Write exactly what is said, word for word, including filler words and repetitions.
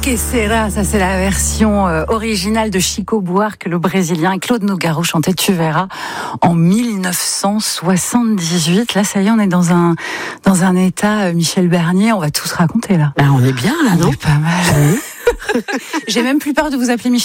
Que sera, ça c'est la version euh, originale de Chico Buarque, le Brésilien, et Claude Nougaro chantait Tu verras en mille neuf cent soixante-dix-huit. Là, ça y est, on est dans un dans un état euh, Michel Bernier. On va tout se raconter là. Ben, on est bien là, non? On est pas mal. J'ai même plus peur de vous appeler Michel.